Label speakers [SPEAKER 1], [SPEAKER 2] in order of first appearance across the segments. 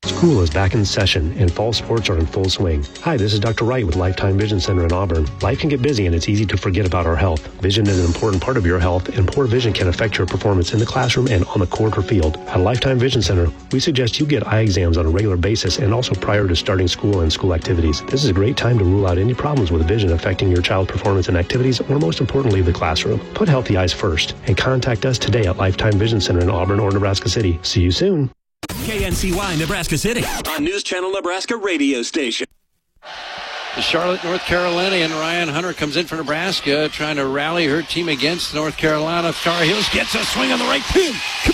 [SPEAKER 1] School is back in session and fall sports are in full swing. Hi, this is Dr. Wright with Lifetime Vision Center in Auburn. Life can get busy and it's easy to forget about our health. Vision is an important part of your health, and poor vision can affect your performance in the classroom and on the court or field. At Lifetime Vision Center, we suggest you get eye exams on a regular basis and also prior to starting school and school activities. This is a great time to rule out any problems with vision affecting your child's performance in activities or, most importantly, the classroom. Put healthy eyes first and contact us today at Lifetime Vision Center in Auburn or Nebraska City. See you soon.
[SPEAKER 2] KNCY Nebraska City on News Channel Nebraska radio station.
[SPEAKER 3] Charlotte, North Carolina, and Ryan Hunter comes in for Nebraska, trying to rally her team against North Carolina. Tar Heels gets a swing on the right pin.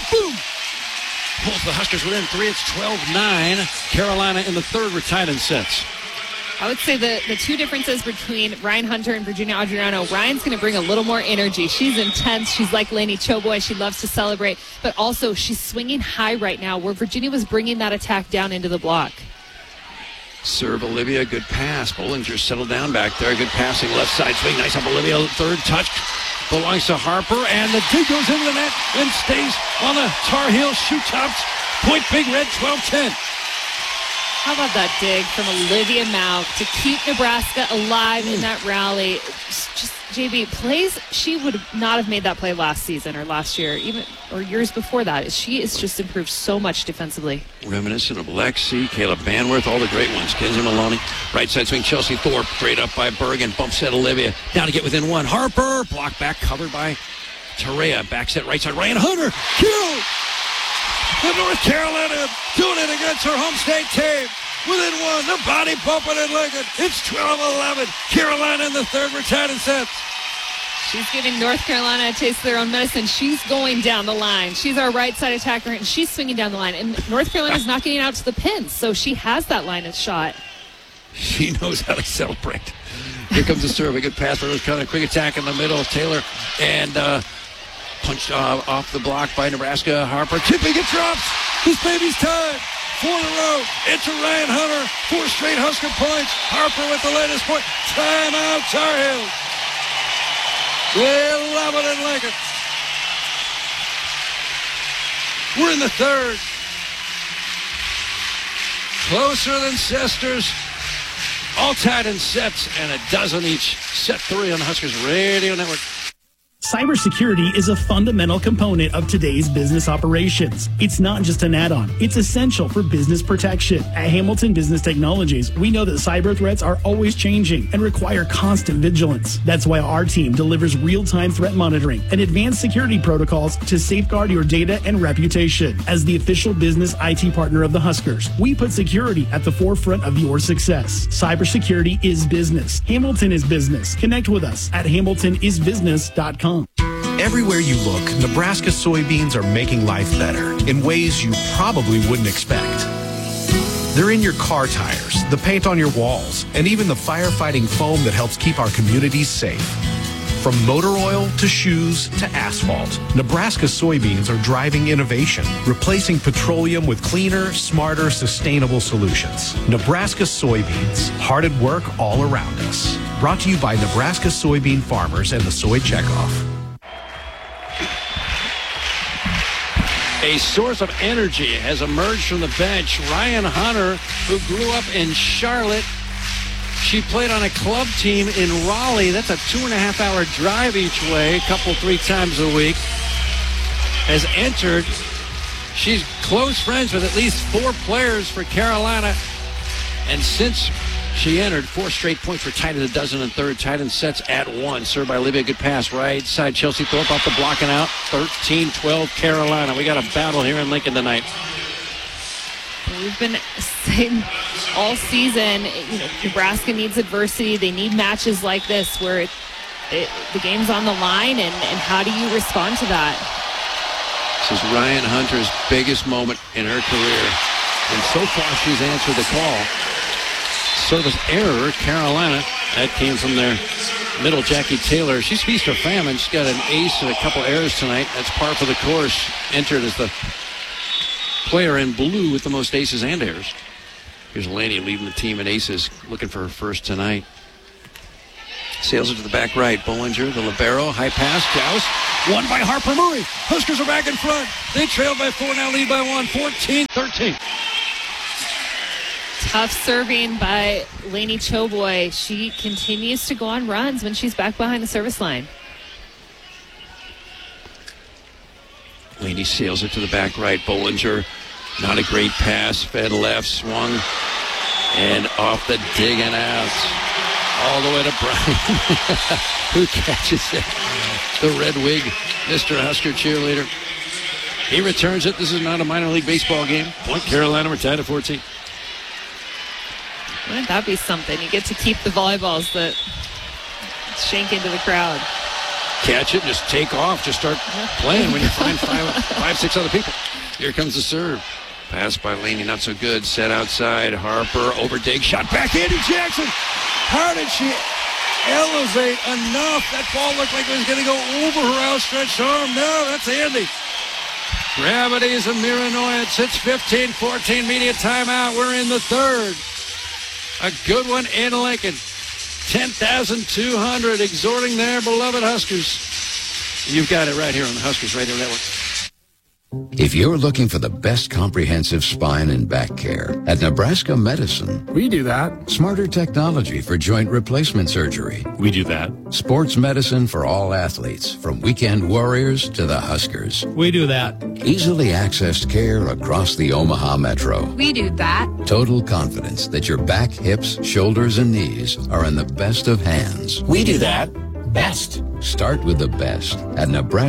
[SPEAKER 3] Kaboom! Pulls the Huskers within 3. It's 12-9. Carolina in the third. We're tied in sets.
[SPEAKER 4] I would say the two differences between Ryan Hunter and Virginia Adriano, Ryan's going to bring a little more energy. She's intense. She's like Lainey Choboy. She loves to celebrate. But also, she's swinging high right now, where Virginia was bringing that attack down into the block.
[SPEAKER 3] Serve Olivia, good pass. Bollinger settled down back there. Good passing, left side swing. Nice up Olivia. Third touch belongs to Harper. And the dig goes into the net and stays on the Tar Heel shoe tops. Point Big Red, 12-10.
[SPEAKER 4] How about that dig from Olivia Mauck to keep Nebraska alive in that rally? Just JB, plays, she would not have made that play last season or last year, even or years before that. She has just improved so much defensively.
[SPEAKER 3] Reminiscent of Lexi, Caleb Banworth, all the great ones. Kenzie Maloney, right side swing, Chelsea Thorpe, straight up by Bergen, bump set Olivia, down to get within one. Harper, block back, covered by Terea, back set right side, Ryan Hunter, kill! And North Carolina doing it against her home state team. Within one, the body bumping and licking. It's 12-11. Carolina in the third. We're tied in sets.
[SPEAKER 4] She's giving North Carolina a taste of their own medicine. She's going down the line. She's our right side attacker, and she's swinging down the line. And North Carolina's not getting out to the pins, so she has that line of shot.
[SPEAKER 3] She knows how to celebrate. Here comes the serve. A good pass for North Carolina. Quick attack in the middle. Taylor and punched off the block by Nebraska. Harper tipping it, drops. This baby's tied. 4 in a row. It's Ryan Hunter. 4 straight Husker points. Harper with the latest point. Timeout, Tar Heels. They love it in Lincoln. We're in the third. Closer than sisters. All tied in sets and a dozen each. Set 3 on the Huskers Radio Network.
[SPEAKER 5] Cybersecurity is a fundamental component of today's business operations. It's not just an add-on. It's essential for business protection. At Hamilton Business Technologies, we know that cyber threats are always changing and require constant vigilance. That's why our team delivers real-time threat monitoring and advanced security protocols to safeguard your data and reputation. As the official business IT partner of the Huskers, we put security at the forefront of your success. Cybersecurity is business. Hamilton is business. Connect with us at hamiltonisbusiness.com.
[SPEAKER 6] Everywhere you look, Nebraska soybeans are making life better in ways you probably wouldn't expect. They're in your car tires, the paint on your walls, and even the firefighting foam that helps keep our communities safe. From motor oil to shoes to asphalt, Nebraska soybeans are driving innovation, replacing petroleum with cleaner, smarter, sustainable solutions. Nebraska soybeans, hard at work all around us. Brought to you by Nebraska soybean farmers and the Soy Checkoff.
[SPEAKER 3] A source of energy has emerged from the bench. Ryan Hunter, who grew up in Charlotte. She played on a club team in Raleigh. That's a 2.5-hour drive each way, 3 times a week. Has entered. She's close friends with at least 4 players for Carolina. And since she entered, 4 straight points. We're tied at a dozen and third. Tied in sets at 1. Served by Olivia. Good pass. Right side. Chelsea Thorpe off the blocking out. 13-12 Carolina. We got a battle here in Lincoln tonight.
[SPEAKER 4] We've been saying all season, Nebraska needs adversity. They need matches like this where the game's on the line, and how do you respond to that?
[SPEAKER 3] This is Ryan Hunter's biggest moment in her career. And so far, she's answered the call. Service error, Carolina. That came from their middle, Jackie Taylor. She's feast or famine. She's got an ace and a couple errors tonight. That's par for the course. Entered as the player in blue with the most aces and errors. Here's Laney leading the team in aces, looking for her first tonight. Sails it to the back right. Bollinger, the libero, high pass, Gauss. Won by Harper Murray. Huskers are back in front. They trailed by 4, now lead by 1, 14-13.
[SPEAKER 4] Tough serving by Lainey Choboy. She continues to go on runs when she's back behind the service line.
[SPEAKER 3] Lainey sails it to the back right. Bollinger, not a great pass. Fed left, swung, and off the dig and out. All the way to Brian, who catches it. The red wig, Mr. Husker cheerleader. He returns it. This is not a minor league baseball game. Point Carolina, we're tied at 14.
[SPEAKER 4] Wouldn't that be something? You get to keep the volleyballs that shank into the crowd.
[SPEAKER 3] Catch it, just take off, just start playing when you find five, six other people. Here comes the serve. Pass by Laney, not so good. Set outside. Harper over dig, shot back. Andy Jackson. How did she elevate enough? That ball looked like it was going to go over her outstretched arm. No, that's Andy. Gravity is a mere annoyance. It's 15-14 media timeout. We're in the third. A good one in Lincoln. 10,200 exhorting their beloved Huskers. You've got it right here on the Huskers Radio Network.
[SPEAKER 7] If you're looking for the best comprehensive spine and back care, at Nebraska Medicine,
[SPEAKER 8] we do that.
[SPEAKER 7] Smarter technology for joint replacement surgery.
[SPEAKER 8] We do that.
[SPEAKER 7] Sports medicine for all athletes, from weekend warriors to the Huskers.
[SPEAKER 8] We do that.
[SPEAKER 7] Easily accessed care across the Omaha Metro.
[SPEAKER 9] We do that.
[SPEAKER 7] Total confidence that your back, hips, shoulders, and knees are in the best of hands.
[SPEAKER 8] We do that. Best.
[SPEAKER 7] Start with the best at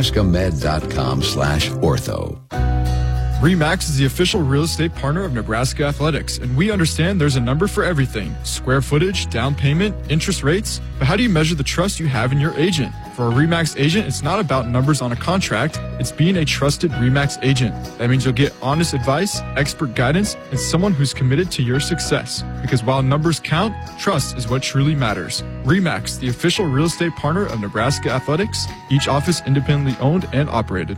[SPEAKER 7] nebraskamed.com/ortho.
[SPEAKER 10] RE/MAX is the official real estate partner of Nebraska Athletics, and we understand there's a number for everything. Square footage, down payment, interest rates. But how do you measure the trust you have in your agent? For a RE/MAX agent, it's not about numbers on a contract. It's being a trusted RE/MAX agent. That means you'll get honest advice, expert guidance, and someone who's committed to your success. Because while numbers count, trust is what truly matters. RE/MAX, the official real estate partner of Nebraska Athletics, each office independently owned and operated.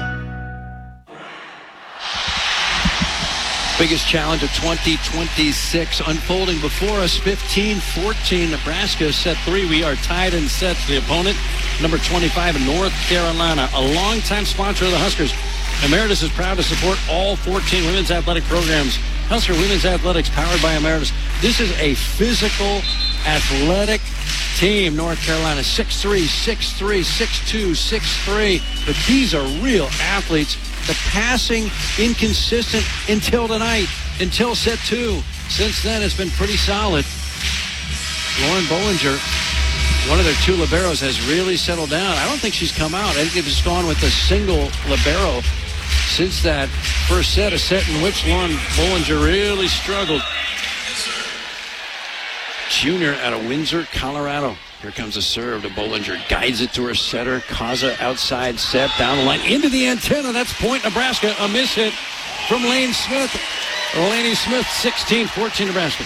[SPEAKER 3] Biggest challenge of 2026 unfolding before us. 15-14 Nebraska set 3. We are tied in sets. The opponent, number 25 in North Carolina, a longtime sponsor of the Huskers. Emeritus is proud to support all 14 women's athletic programs. Husker Women's Athletics, powered by Emeritus. This is a physical, athletic team. North Carolina 6'3", 6'3", 6'2", 6'3". But these are real athletes. The passing inconsistent until tonight, until set 2. Since then, it's been pretty solid. Lauren Bollinger, one of their 2 liberos, has really settled down. I don't think she's come out. I think they've just gone with a single libero since that first set, a set in which Lauren Bollinger really struggled. Junior out of Windsor, Colorado. Here comes a serve to Bollinger. Guides it to her setter. Kaza outside set. Down the line. Into the antenna. That's point Nebraska. A miss hit from Lane Smith. Laney Smith, 16-14 Nebraska.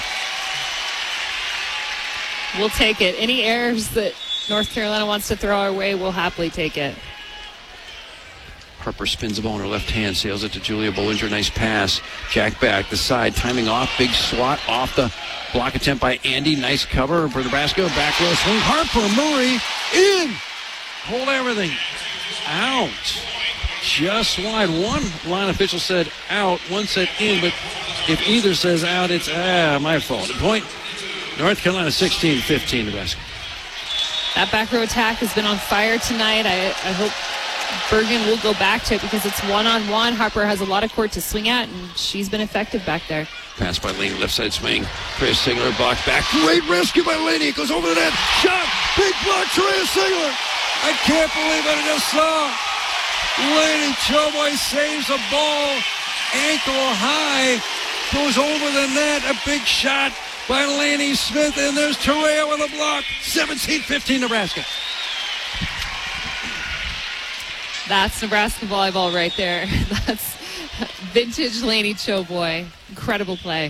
[SPEAKER 4] We'll take it. Any errors that North Carolina wants to throw our way, we'll happily take it.
[SPEAKER 3] Harper spins the ball in her left hand. Sails it to Julia Bollinger. Nice pass. Jack back. The side. Timing off. Big swat off the block attempt by Andy. Nice cover for Nebraska. Back row swing. Harper Murray in. Hold everything. Out. Just wide. One line official said out. One said in. But if either says out, it's my fault. Point. North Carolina 16-15 Nebraska.
[SPEAKER 4] That back row attack has been on fire tonight. I hope Bergen will go back to it because it's one-on-one. Harper has a lot of court to swing at, and she's been effective back there.
[SPEAKER 3] Pass by Laney, left side swing. Chris Singler blocked back. Great rescue by Laney. It goes over the net. Shot. Big block. Therese Singler. I can't believe what I just saw. Laney Choboy saves the ball. Ankle high. Goes over the net. A big shot by Laney Smith. And there's Torrea with a block. 17-15 Nebraska.
[SPEAKER 4] That's Nebraska volleyball right there. That's vintage Laney Choboy. Incredible play.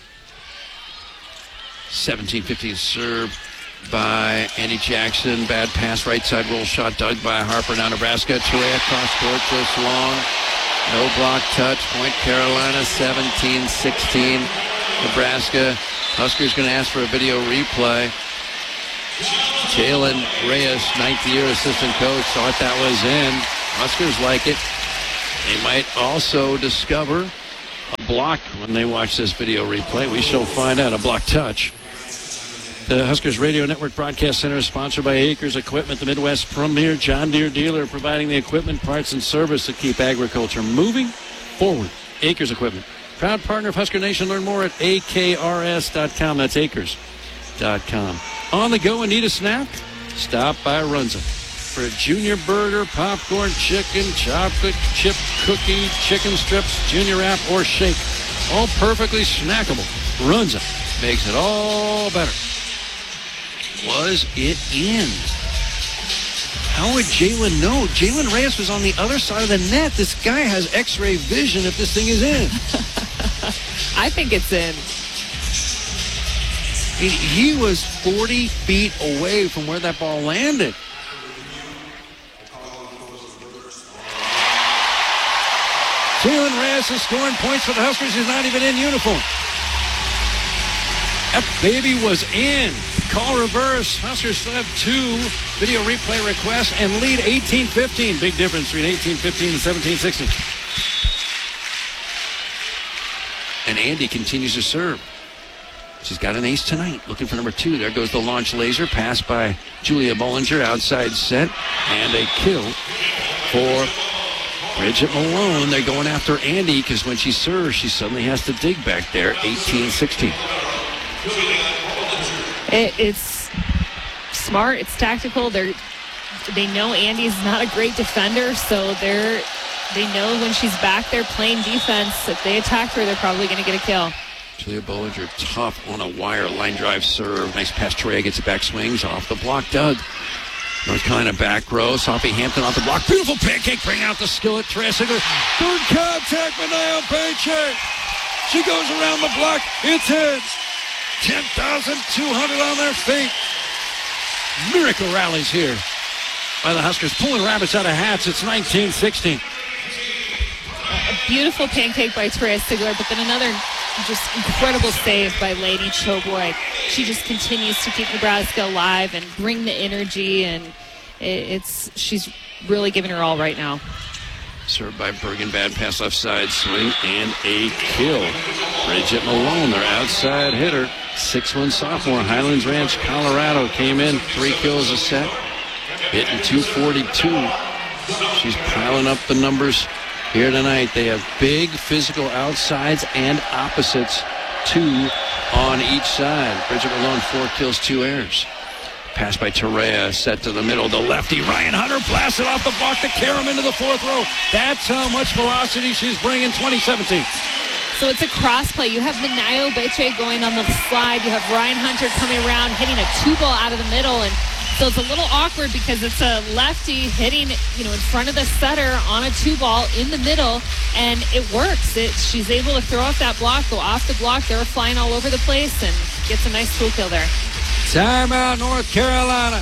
[SPEAKER 3] 17-15 serve by Andy Jackson. Bad pass, right side roll shot dug by Harper. Now Nebraska. Torrea cross court, just long. No block touch. Point Carolina 17-16. Nebraska. Huskers going to ask for a video replay. Jalen Reyes, 9th-year assistant coach, thought that was in. Huskers like it. They might also discover a block when they watch this video replay. We shall find out. A block touch. The Huskers Radio Network Broadcast Center is sponsored by Acres Equipment, the Midwest premier John Deere dealer, providing the equipment, parts, and service that keep agriculture moving forward. Acres Equipment, proud partner of Husker Nation. Learn more at akrs.com. That's acres.com. On the go and need a snack? Stop by Runza. For a junior burger, popcorn, chicken, chocolate chip cookie, chicken strips, junior wrap, or shake. All perfectly snackable. Runza makes it all better. Was it in? How would Jalen know? Jalen Reyes was on the other side of the net. This guy has X-ray vision if this thing is in.
[SPEAKER 4] I think it's in.
[SPEAKER 3] He was 40 feet away from where that ball landed. Jalen Reyes is scoring points for the Huskers. He's not even in uniform. That baby was in. Call reverse. Huskers still have 2 video replay requests and lead 18-15. Big difference between 18-15 and 17-16. And Andy continues to serve. She's got an ace tonight. Looking for number 2. There goes the launch laser. Pass by Julia Bollinger. Outside set. And a kill for Bridget Malone. They're going after Andy because when she serves, she suddenly has to dig back there. 18-16.
[SPEAKER 4] It's smart. It's tactical. They know Andy's not a great defender, so they know when she's back there playing defense, if they attack her, they're probably going to get a kill.
[SPEAKER 3] Julia Bollinger tough on a wire line drive serve. Nice pass. Treya gets it back, swings off the block. Doug. North Carolina back row. Sophie Hampton off the block. Beautiful pancake. Bring out the skillet. Treya Sigler. Third contact. Manaya Pache. She goes around the block. It's in. 10,200 on their feet. Miracle rallies here by the Huskers. Pulling rabbits out of hats. It's 19-16.
[SPEAKER 4] A beautiful pancake by Treya Sigler, but then another just incredible save by Lady Choboy. She just continues to keep Nebraska alive and bring the energy, and she's really giving her all right now.
[SPEAKER 3] Served by Bergen, bad pass left side, swing, and a kill. Bridget Malone, their outside hitter, 6'1" sophomore, Highlands Ranch, Colorado, came in, 3 kills a set, hitting .242. She's piling up the numbers here tonight. They have big physical outsides and opposites, 2 on each side. Bridget Malone, 4 kills, 2 errors. Pass by Treya, set to the middle. The lefty, Ryan Hunter, blasted off the block to carry him into the 4th row. That's how much velocity she's bringing, 2017.
[SPEAKER 4] So it's a cross play. You have Manaya Beche going on the slide. You have Ryan Hunter coming around, hitting a 2-ball out of the middle. And so it's a little awkward because it's a lefty hitting, in front of the setter on a 2-ball in the middle, and it works. She's able to throw off that block, go off the block. They're flying all over the place and gets a nice tool kill there.
[SPEAKER 3] Timeout, North Carolina.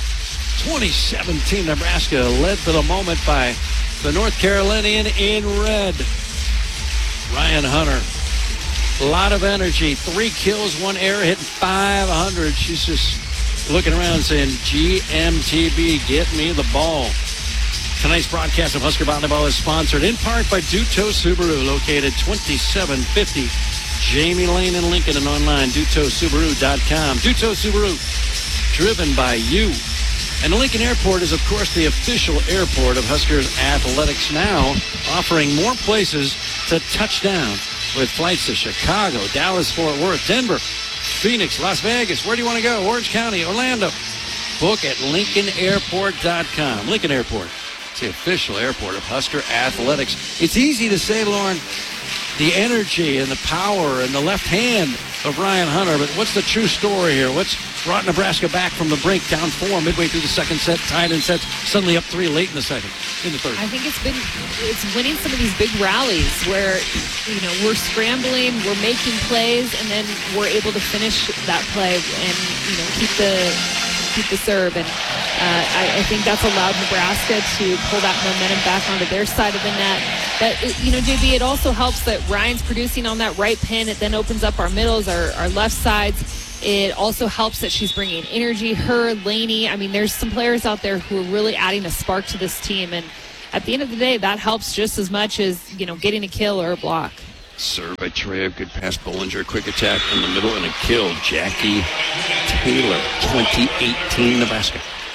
[SPEAKER 3] 2017, Nebraska led for the moment by the North Carolinian in red. Ryan Hunter, a lot of energy. 3 kills, 1 error, hitting .500. She's just looking around saying, GMTB, get me the ball. Tonight's broadcast of Husker Volleyball is sponsored in part by Duto Subaru, located 2750 Jamie Lane in Lincoln, and online, DutoSubaru.com. Duto Subaru, driven by you. And Lincoln Airport is, of course, the official airport of Huskers Athletics now, offering more places to touch down with flights to Chicago, Dallas, Fort Worth, Denver, Phoenix, Las Vegas. Where do you want to go? Orange County, Orlando. Book at LincolnAirport.com. Lincoln Airport. It's the official airport of Husker Athletics. It's easy to say, Lauren, the energy and the power and the left hand of Ryan Hunter, but what's the true story here? What's brought Nebraska back from the break, down 4 midway through the second set, tied in sets, suddenly up 3 late in the second, in the third?
[SPEAKER 4] I think it's winning some of these big rallies where, we're scrambling, we're making plays, and then we're able to finish that play and, keep the serve. And I think that's allowed Nebraska to pull that momentum back onto their side of the net. But, JB, it also helps that Ryan's producing on that right pin. It then opens up our middles, our left sides. It also helps that she's bringing energy. Her, Laney, there's some players out there who are really adding a spark to this team. And at the end of the day, that helps just as much as, getting a kill or a block.
[SPEAKER 3] Serve by Treya. Good pass. Bollinger. Quick attack in the middle and a kill. Jackie Taylor. 2018 Nebraska.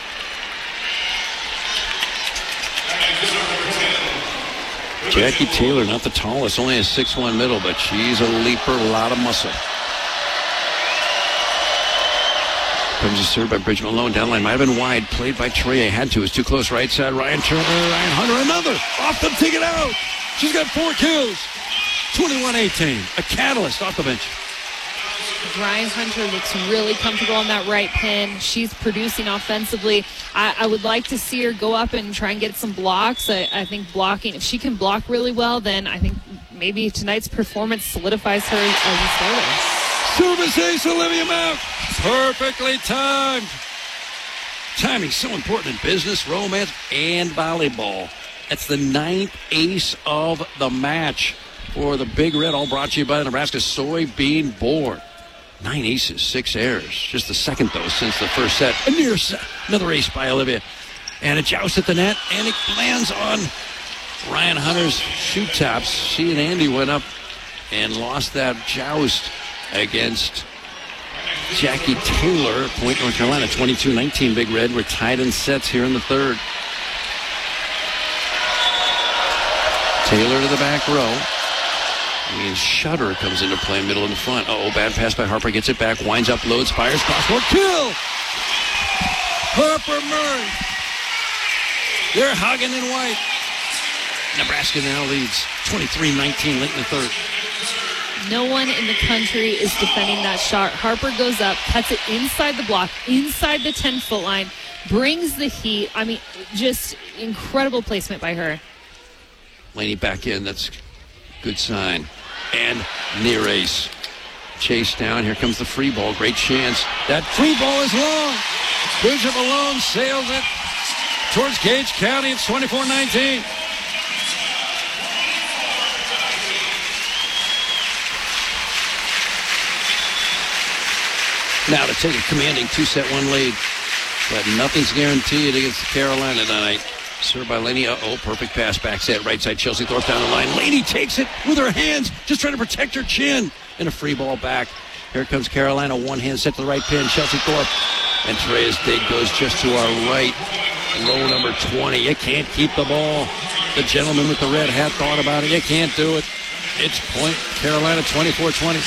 [SPEAKER 3] Jackie Taylor, not the tallest, only a 6'1" middle, but she's a leaper, a lot of muscle. Comes a serve by Bridge Malone. Downline might have been wide. Played by Treya. Had to. It was too close. Right side. Ryan Turner. Ryan Hunter. Another. Off the ticket out. She's got 4 kills. 21-18. A catalyst off the bench.
[SPEAKER 4] Ryan Hunter looks really comfortable on that right pin. She's producing offensively. I would like to see her go up and try and get some blocks. I think blocking, if she can block really well, then I think maybe tonight's performance solidifies her as a starter.
[SPEAKER 3] Service ace, Olivia Mount. Perfectly timed. Timing so important in business, romance, and volleyball. That's the 9th ace of the match for the Big Red, all brought to you by the Nebraska Soybean Board. 9 aces, 6 errors. Just the second, though, since the first set. A near set. Another ace by Olivia. And a joust at the net, and it lands on Ryan Hunter's shoe tops. She and Andy went up and lost that joust against Jackie Taylor. Point North Carolina, 22-19 Big Red. We're tied in sets here in the third. Taylor to the back row. And Shutter comes into play, middle and front. Bad pass by Harper. Gets it back. Winds up, loads, fires, crosscourt. Kill! Harper Murray. They're hugging in white. Nebraska now leads 23-19 late in the third.
[SPEAKER 4] No one in the country is defending that shot. Harper goes up, cuts it inside the block, inside the 10-foot line, brings the heat. I mean, just incredible placement by her.
[SPEAKER 3] Laney back in. That's good sign. And near ace. Chase down. Here comes the free ball. Great chance. That free ball is long. Bridget Malone sails it towards Gage County. It's 24-19. Now to take a commanding 2-1 lead. But nothing's guaranteed against Carolina tonight. Served by Laney. Perfect pass. Back set. Right side. Chelsea Thorpe down the line. Laney takes it with her hands. Just trying to protect her chin. And a free ball back. Here comes Carolina. One hand set to the right pin. Chelsea Thorpe. And Treya's dig goes just to our right. Row number 20. You can't keep the ball. The gentleman with the red hat thought about it. You can't do it. It's point Carolina 24-20.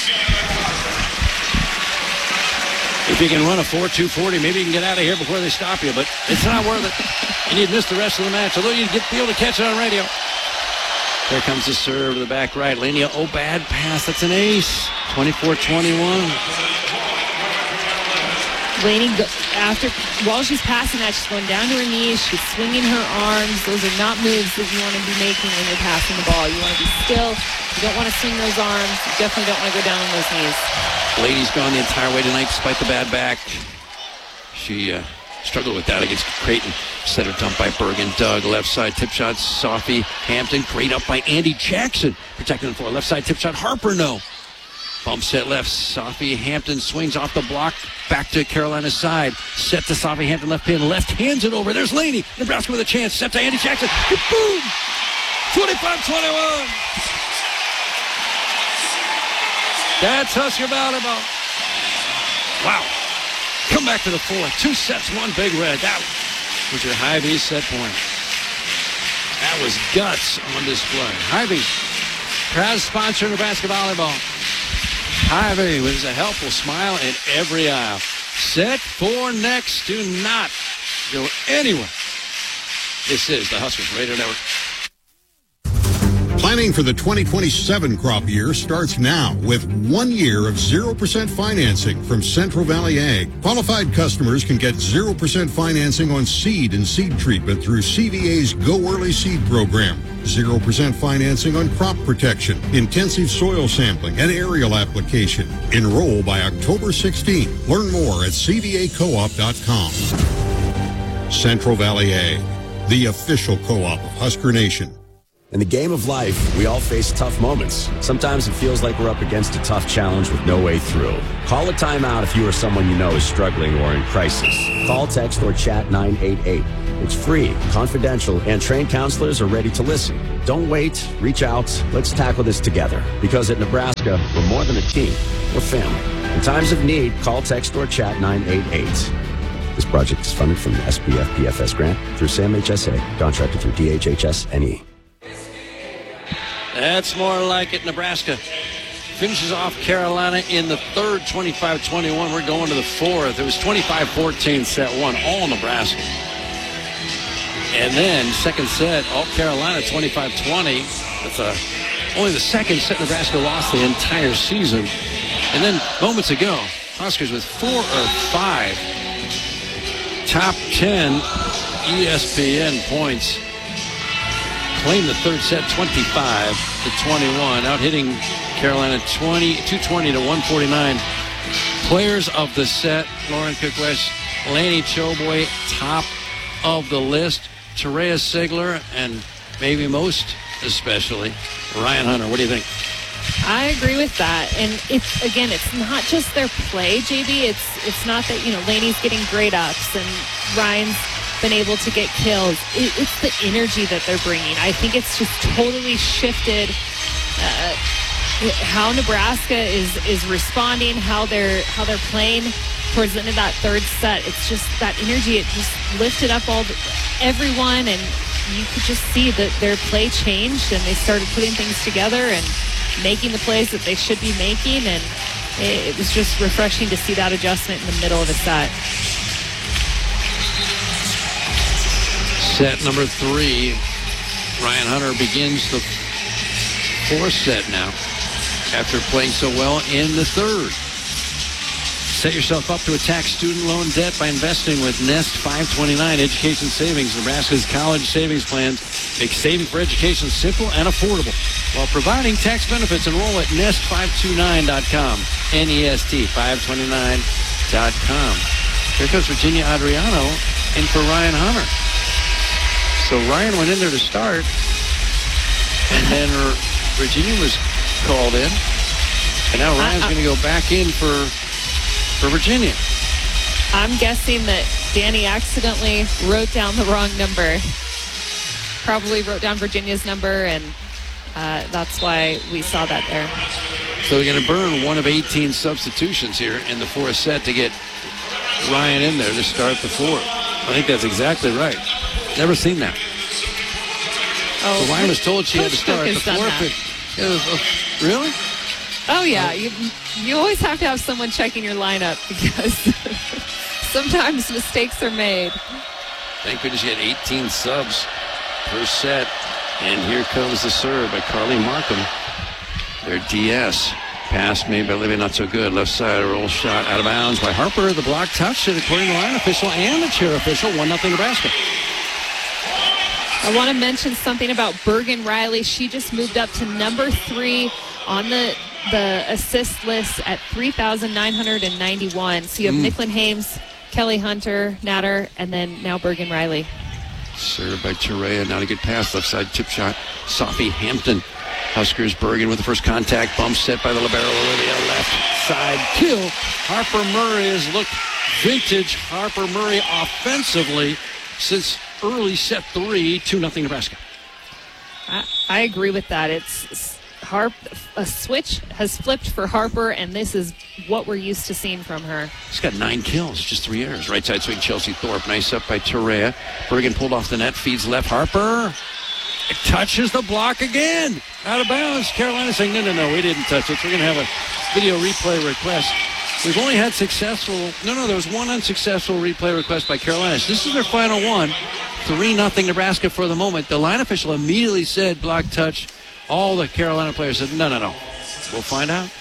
[SPEAKER 3] If you can run a 4.240, maybe you can get out of here before they stop you, but it's not worth it. And you'd miss the rest of the match, although you'd be able to catch it on radio. There comes the serve to the back right. Lania, bad pass. That's an ace. 24-21.
[SPEAKER 4] Laney, while she's passing that, she's going down to her knees. She's swinging her arms. Those are not moves that you want to be making when you're passing the ball. You want to be still. You don't want to swing those arms. You definitely don't want to go down on those knees.
[SPEAKER 3] Lady's gone the entire way tonight despite the bad back. She struggled with that against Creighton. Center dump by Bergen. Doug, left side tip shot. Sophie Hampton. Great up by Andy Jackson. Protecting the floor. Left side tip shot. Harper, no. Bump set left. Sophie Hampton swings off the block. Back to Carolina's side. Set to Sophie Hampton. Left pin. Left hands it over. There's Laney. Nebraska with a chance. Set to Andy Jackson. Boom! 25-21. That's Husker volleyball. Wow. Come back to the fourth. 2 sets, 1 Big Red. That was your Hy-Vee set point. That was guts on display. Hy-Vee, proud sponsor of Nebraska volleyball. Hy-Vee with a helpful smile in every aisle. Set for next. Do not go anywhere. This is the Huskers Radio Network.
[SPEAKER 9] Planning for the 2027 crop year starts now with 1 year of 0% financing from Central Valley Ag. Qualified customers can get 0% financing on seed and seed treatment through CVA's Go Early Seed program. 0% financing on crop protection, intensive soil sampling, and aerial application. Enroll by October 16. Learn more at cvacoop.com. Central Valley Ag, the official co-op of Husker Nation.
[SPEAKER 11] In the game of life, we all face tough moments. Sometimes it feels like we're up against a tough challenge with no way through. Call a timeout if you or someone you know is struggling or in crisis. Call, text, or chat 988. It's free, confidential, and trained counselors are ready to listen. Don't wait. Reach out. Let's tackle this together. Because at Nebraska, we're more than a team. We're family. In times of need, call, text, or chat 988. This project is funded from the SPF PFS grant through SAM-HSA, contracted through DHHS-NE.
[SPEAKER 3] That's more like it. Nebraska finishes off Carolina in the third, 25-21. We're going to the fourth. It was 25-14, set one, all Nebraska. And then second set, all Carolina, 25-20. That's only the second set Nebraska lost the entire season. And then moments ago, Huskers with 4 or 5 top 10 ESPN points. Claim the third set 25-21, out hitting Carolina 220 to 149. Players of the set, Lauren Cook-West, Laney Choboy, top of the list. Terea Sigler, and maybe most especially Ryan Hunter. What do you think?
[SPEAKER 4] I agree with that. And it's not just their play, JB. It's not that, Laney's getting great ups and Ryan's been able to get kills. It's the energy that they're bringing. I think it's just totally shifted how Nebraska is responding, how they're playing towards the end of that third set. It's just that energy. It just lifted up everyone, and you could just see that their play changed, and they started putting things together and making the plays that they should be making, and it was just refreshing to see that adjustment in the middle of the set.
[SPEAKER 3] Set number 3, Ryan Hunter begins the fourth set now after playing so well in the third. Set yourself up to attack student loan debt by investing with Nest 529 Education Savings. Nebraska's college savings plans make saving for education simple and affordable while providing tax benefits. Enroll at nest529.com, NEST529.com. Here comes Virginia Adriano in for Ryan Hunter. So Ryan went in there to start, and then Virginia was called in, and now Ryan's going to go back in for Virginia.
[SPEAKER 4] I'm guessing that Danny accidentally wrote down the wrong number. Probably wrote down Virginia's number, and that's why we saw that there.
[SPEAKER 3] So they're going to burn one of 18 substitutions here in the fourth set to get Ryan in there to start the fourth. I think that's exactly right. Never seen that.
[SPEAKER 4] Oh,
[SPEAKER 3] so Ryan was told she had to start the fourth. Really?
[SPEAKER 4] Oh, yeah. You always have to have someone checking your lineup because sometimes mistakes are made.
[SPEAKER 3] Thank goodness you had 18 subs per set. And here comes the serve by Carly Markham. Their DS. Pass made by Olivia, not so good. Left side, roll shot out of bounds by Harper. The block touched it according to the line official and the chair official. 1-0 Nebraska.
[SPEAKER 4] I want to mention something about Bergen Riley. She just moved up to number 3 on the assist list at 3,991. So you have Nicklin Hames, Kelly Hunter, Natter, and then now Bergen Riley.
[SPEAKER 3] Served by Terea. Not a good pass. Left side tip shot. Sophie Hampton. Huskers Bergen with the first contact. Bump set by the libero Olivia. Left side kill. Harper Murray has looked vintage Harper Murray offensively since early set 3, 2-0 Nebraska.
[SPEAKER 4] I agree with that. It's a switch has flipped for Harper, and this is what we're used to seeing from her.
[SPEAKER 3] She's got 9 kills, just 3 errors. Right side swing, Chelsea Thorpe. Nice up by Terea. Bergen pulled off the net, feeds left. Harper. It touches the block again. Out of bounds. Carolina saying, no, we didn't touch it. So we're going to have a video replay request. We've only had there was one unsuccessful replay request by Carolina. So this is their final one. 3-0 Nebraska for the moment. The line official immediately said block touch. All the Carolina players said, no. We'll find out.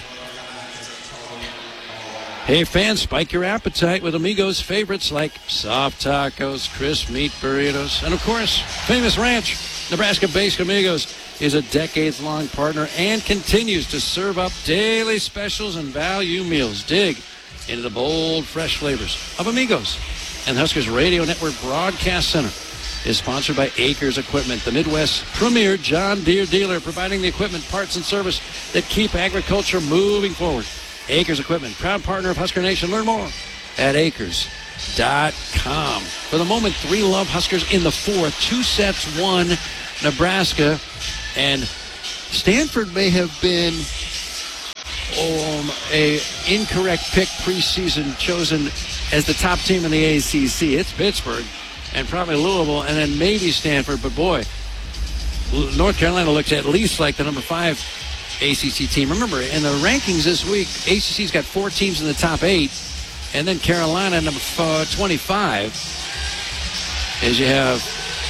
[SPEAKER 3] Hey, fans, spike your appetite with Amigos favorites like soft tacos, crisp meat burritos, and, of course, famous ranch. Nebraska-based Amigos is a decades-long partner and continues to serve up daily specials and value meals. Dig into the bold, fresh flavors of Amigos and the Huskers Radio Network Broadcast Center. is sponsored by Acres Equipment, the Midwest premier John Deere dealer, providing the equipment, parts, and service that keep agriculture moving forward. Acres Equipment, proud partner of Husker Nation. Learn more at acres.com. For the moment, 3-love Huskers in the fourth. 2 sets, 1 Nebraska. And Stanford may have been a incorrect pick preseason, chosen as the top team in the ACC. It's Pittsburgh and probably Louisville and then maybe Stanford. But boy, North Carolina looks at least like the number 5 ACC team. Remember, in the rankings this week, ACC's got 4 teams in the top 8, and then Carolina number 25. As you have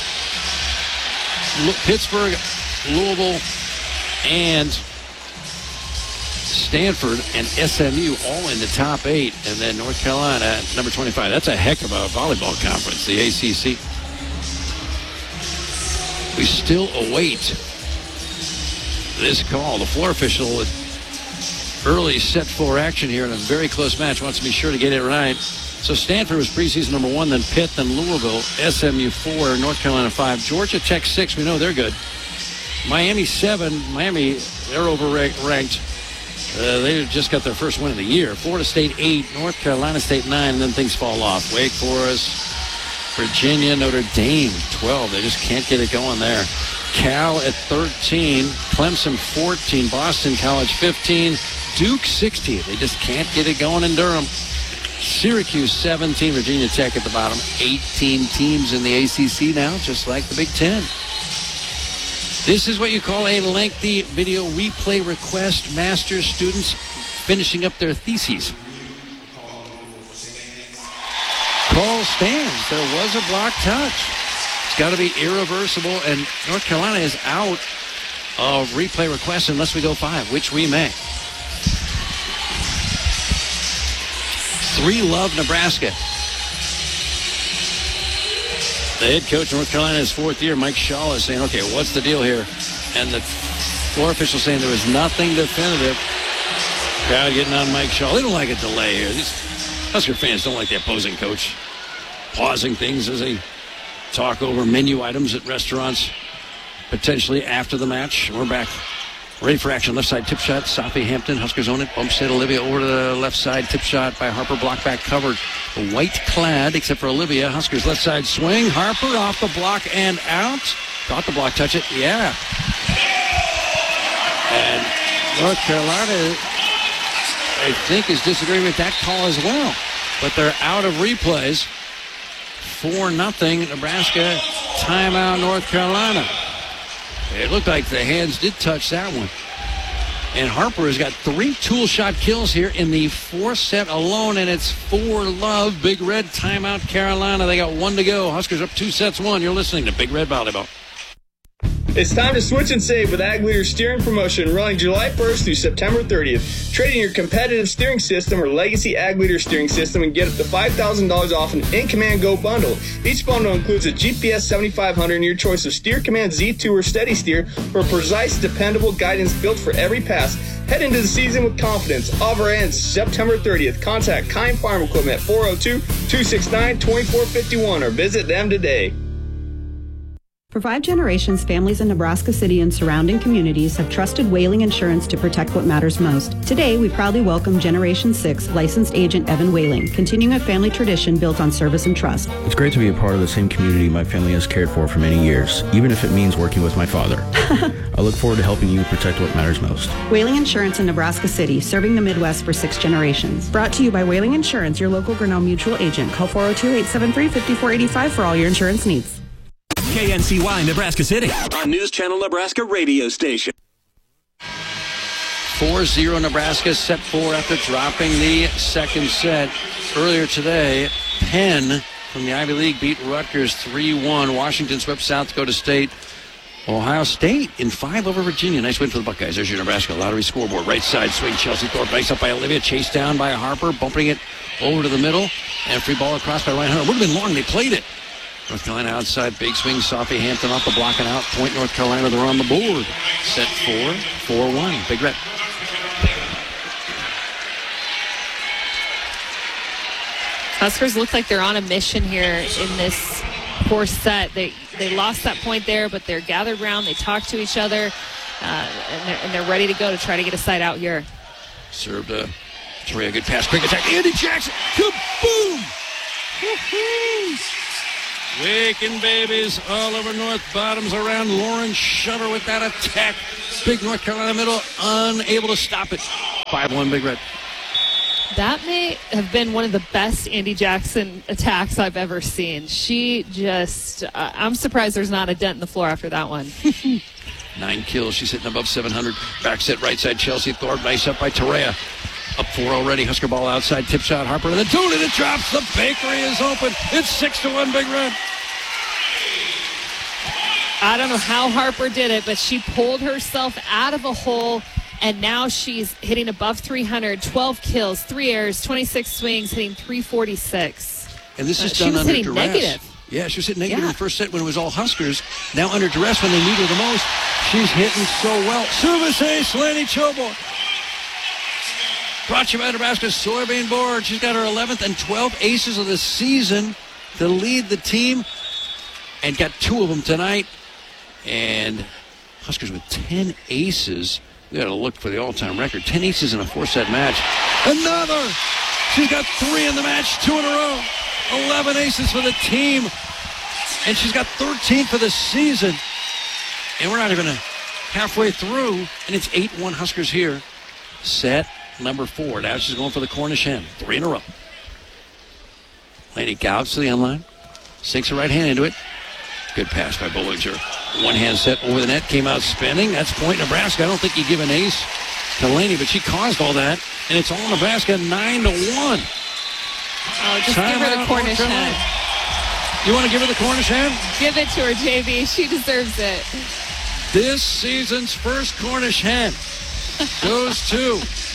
[SPEAKER 3] Pittsburgh, Louisville, and Stanford and SMU all in the top 8, and then North Carolina number 25. That's a heck of a volleyball conference, the ACC. We still await this call. The floor official with early set 4 action here in a very close match wants to be sure to get it right. So Stanford was preseason number 1, then Pitt, then Louisville, SMU 4, North Carolina 5, Georgia Tech 6. We know they're good. Miami 7. Miami, they're overranked. They just got their first win of the year. Florida State 8, North Carolina State 9, and then things fall off. Wake Forest, Virginia, Notre Dame 12. They just can't get it going there. Cal at 13, Clemson 14, Boston College 15, Duke 16. They just can't get it going in Durham. Syracuse 17, Virginia Tech at the bottom. 18 teams in the ACC now, just like the Big Ten. This is what you call a lengthy video replay request. Master's students finishing up their theses. Call stands. There was a block touch. It's got to be irreversible, and North Carolina is out of replay requests unless we go 5, which we may. 3-love Nebraska. The head coach of North Carolina's 4th year, Mike Shaw, is saying, okay, what's the deal here? And the floor official saying there was nothing definitive. Crowd getting on Mike Shaw. They don't like a delay here. These Husker fans don't like the opposing coach pausing things as they talk over menu items at restaurants, potentially after the match. We're back. Ready for action. Left side tip shot. Sophie Hampton. Huskers own it. Bumps it. Olivia over to the left side. Tip shot by Harper. Block back covered. The white clad, except for Olivia. Huskers left side swing. Harper off the block and out. Thought the block touch it. Yeah. And North Carolina, I think, is disagreeing with that call as well. But they're out of replays. 4-0. Nebraska. Timeout, North Carolina. It looked like the hands did touch that one. And Harper has got 3 tool shot kills here in the 4th set alone, and it's 4-love. Big Red timeout, Carolina. They got 1 to go. Huskers up 2 sets, 1. You're listening to Big Red Volleyball.
[SPEAKER 12] It's time to switch and save with Ag Leader's steering promotion running July 1st through September 30th. Trade in your competitive steering system or legacy Ag Leader steering system and get up to $5,000 off an In-Command Go bundle. Each bundle includes a GPS 7500 and your choice of Steer Command Z2 or Steady Steer for precise, dependable guidance built for every pass. Head into the season with confidence. Offer ends September 30th. Contact Kind Farm Equipment at 402-269-2451 or visit them today.
[SPEAKER 13] For 5 generations, families in Nebraska City and surrounding communities have trusted Whaling Insurance to protect what matters most. Today, we proudly welcome Generation 6 licensed agent Evan Whaling, continuing a family tradition built on service and trust.
[SPEAKER 14] It's great to be a part of the same community my family has cared for many years, even if it means working with my father. I look forward to helping you protect what matters most.
[SPEAKER 13] Whaling Insurance in Nebraska City, serving the Midwest for 6 generations. Brought to you by Whaling Insurance, your local Grinnell Mutual agent. Call 402-873-5485 for all your insurance needs.
[SPEAKER 2] KNCY Nebraska City on News Channel Nebraska radio station.
[SPEAKER 3] 4-0 Nebraska, set 4 after dropping the second set. Earlier today, Penn from the Ivy League beat Rutgers 3-1. Washington swept South Dakota State. Ohio State in 5 over Virginia. Nice win for the Buckeyes. There's your Nebraska Lottery scoreboard. Right side swing. Chelsea Thorpe nice up by Olivia. Chased down by Harper. Bumping it over to the middle. And free ball across by Ryan Hunter. Would have been long. They played it. North Carolina outside, big swing, Sophie Hampton off the block and out. Point North Carolina, they're on the board. Set 4, 4-1, Big Red.
[SPEAKER 4] Huskers look like they're on a mission here in this fourth set. They lost that point there, but they're gathered around. They talk to each other, and they're ready to go to try to get a side out here.
[SPEAKER 3] Served Toria, good pass, quick attack. Andy Jackson, kaboom! Waking babies all over North Bottoms around Lauren Shutter with that attack. Big North Carolina middle, unable to stop it. 5-1 Big Red.
[SPEAKER 4] That may have been one of the best Andy Jackson attacks I've ever seen. She just, I'm surprised there's not a dent in the floor after that one.
[SPEAKER 3] 9 kills. She's hitting above 700. Back set right side. Chelsea Thorpe. Nice up by Torea. Up 4 already. Husker ball outside. Tip shot. Harper. And the two and it drops. The bakery is open. It's 6-1 Big Red.
[SPEAKER 4] I don't know how Harper did it, but she pulled herself out of a hole, and now she's hitting above 300. 12 kills, 3 errors, 26 swings, hitting 346.
[SPEAKER 3] And this is done under duress.
[SPEAKER 4] Negative.
[SPEAKER 3] Yeah, she was hitting negative in the first set when it was all Huskers. Now under duress when they need her the most. She's hitting so well. Service ace, Laney Chobo. Brought to you by Nebraska's Soybean Board. She's got her 11th and 12th aces of the season to lead the team. And got 2 of them tonight. And Huskers with 10 aces. We got to look for the all-time record. 10 aces in a 4-set match. Another! She's got 3 in the match, 2 in a row. 11 aces for the team. And she's got 13 for the season. And we're not even halfway through. And it's 8-1 Huskers here. Set number 4. Now she's going for the Cornish hen. 3 in a row. Laney gouts to the end line. Sinks her right hand into it. Good pass by Bollinger. One-hand set over the net. Came out spinning. That's point Nebraska. I don't think you give an ace to Laney, but she caused all that. And it's all Nebraska 9-1.
[SPEAKER 4] Oh, just give her the Cornish hen.
[SPEAKER 3] You want to give her the Cornish hen?
[SPEAKER 4] Give it to her, JV. She deserves it.
[SPEAKER 3] This season's first Cornish hen goes to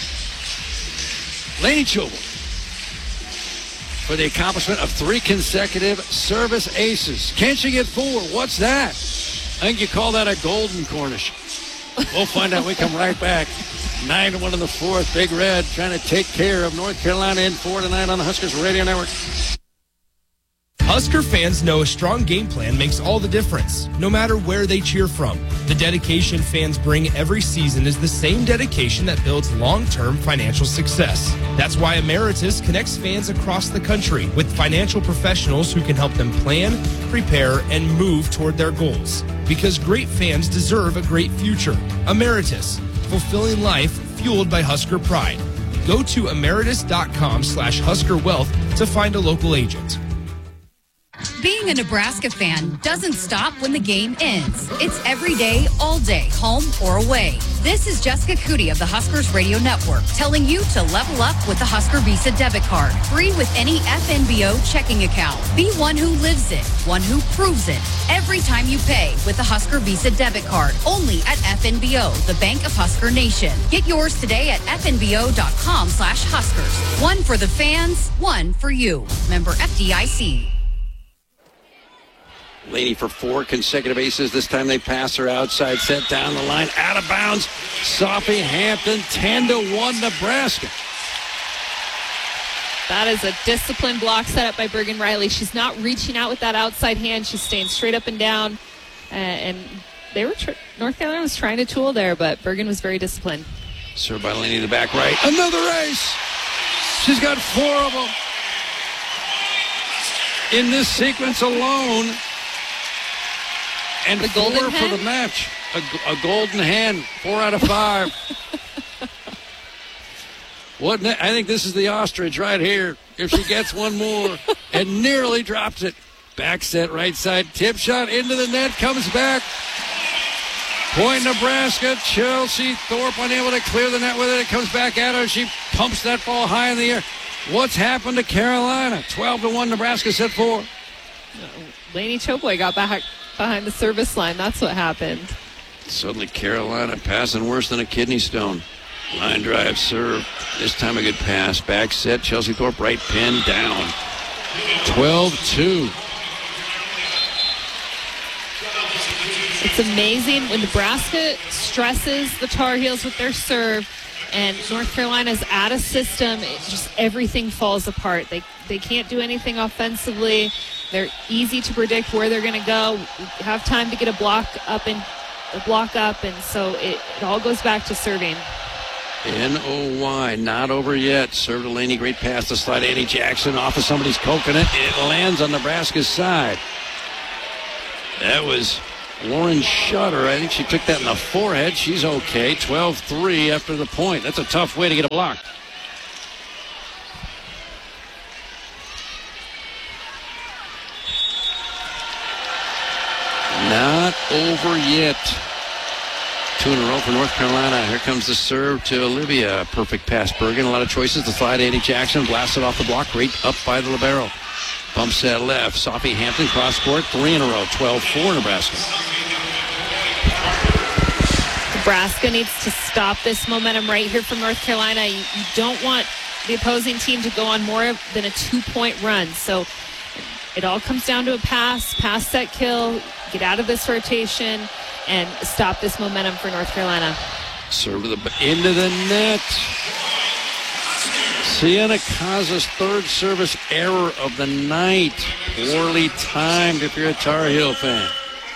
[SPEAKER 3] Laney Chobo for the accomplishment of 3 consecutive service aces. Can she get 4? What's that? I think you call that a golden Cornish. We'll find out when we come right back. 9-1 in the 4th. Big Red trying to take care of North Carolina in 4 tonight on the Huskers Radio Network.
[SPEAKER 15] Husker fans know a strong game plan makes all the difference, no matter where they cheer from. The dedication fans bring every season is the same dedication that builds long-term financial success. That's why Emeritus connects fans across the country with financial professionals who can help them plan, prepare, and move toward their goals. Because great fans deserve a great future. Emeritus, fulfilling life fueled by Husker pride. Go to emeritus.com/Husker Wealth to find a local agent.
[SPEAKER 16] Being a Nebraska fan doesn't stop when the game ends. It's every day, all day, home or away. This is Jessica Cootie of the Huskers Radio Network telling you to level up with the Husker Visa debit card. Free with any FNBO checking account. Be one who lives it, one who proves it. Every time you pay with the Husker Visa debit card. Only at FNBO, the Bank of Husker Nation. Get yours today at fnbo.com/Huskers. One for the fans, one for you. Member FDIC.
[SPEAKER 3] Laney for 4 consecutive aces. This time they pass her outside, set down the line, out of bounds. Sophie Hampton, 10-1 Nebraska.
[SPEAKER 4] That is a disciplined block set up by Bergen Riley. She's not reaching out with that outside hand. She's staying straight up and down. And they were North Carolina was trying to tool there, but Bergen was very disciplined.
[SPEAKER 3] Served by Laney to the back right. Another ace. She's got 4 of them in this sequence alone. And
[SPEAKER 4] the
[SPEAKER 3] 4
[SPEAKER 4] golden
[SPEAKER 3] for
[SPEAKER 4] hen?
[SPEAKER 3] the match. A golden hen. 4 out of 5. I think this is the ostrich right here. If she gets one more and nearly drops it. Back set right side. Tip shot into the net. Comes back. Point Nebraska. Chelsea Thorpe unable to clear the net with it. It comes back at her. She pumps that ball high in the air. What's happened to Carolina? 12-1 Nebraska set 4.
[SPEAKER 4] Laney Choboy got back behind the service line. That's what happened.
[SPEAKER 3] Suddenly Carolina passing worse than a kidney stone. Line drive serve. This time a good pass. Back set. Chelsea Thorpe right pin down. 12-2.
[SPEAKER 4] It's amazing when Nebraska stresses the Tar Heels with their serve. and North Carolina's out of system. Everything falls apart. They can't do anything offensively. They're easy to predict where they're going to go. Have time to get a block up, and so it all goes back to serving.
[SPEAKER 3] NOY, not over yet. Serve to Laney, great pass to slide Annie Jackson off of somebody's coconut. It lands on Nebraska's side. That was Lauren Shutter. I think she took that in the forehead. She's okay. 12-3 after the point. That's a tough way to get a block. Not over yet. 2 in a row for North Carolina. Here comes the serve to Olivia. Perfect pass, Bergen. A lot of choices to slide Annie Jackson. Blasted off the block. Great up by the libero. Bumps that left. Sophie Hampton cross court. 3 in a row. 12-4 Nebraska.
[SPEAKER 4] Nebraska needs to stop this momentum right here from North Carolina. You don't want the opposing team to go on more than a 2-point run. So it all comes down to a pass, set, kill, get out of this rotation, and stop this momentum for North Carolina.
[SPEAKER 3] Serve into the net. Sienna Kaza's third service error of the night. Poorly timed if you're a Tar Heel fan.